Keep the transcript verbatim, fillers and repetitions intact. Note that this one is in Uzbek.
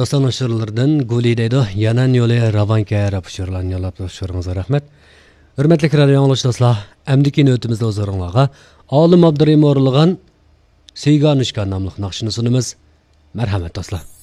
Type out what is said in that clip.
Dostlar nashirlardan Guli deydi. Yanan yo'li Ravanka rapışırlan yo'lab dostlarımıza rahmet. Hürmetli radio yanglış dostlar, əmdiki nötümüzdə huzurunlağa Olim Abdurim o'rlagan Seyganishka namlıq naqshini sunimiz. Marhamat dostlar.